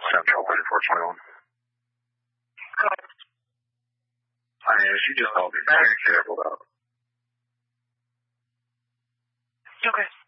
Central 9421. I mean, she just told me, very careful though. Okay.